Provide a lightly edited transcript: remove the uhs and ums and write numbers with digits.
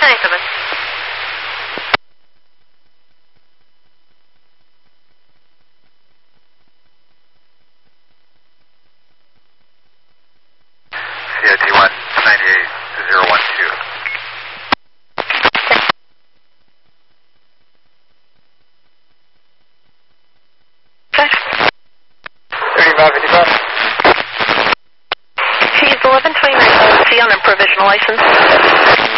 97. CIT 198-012. 3555. She's 1129 C on a provisional license.